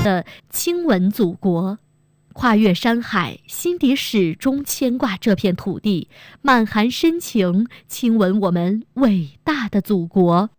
的亲吻祖国。跨越山海，辛迪始终牵挂这片土地，满含深情亲吻我们伟大的祖国。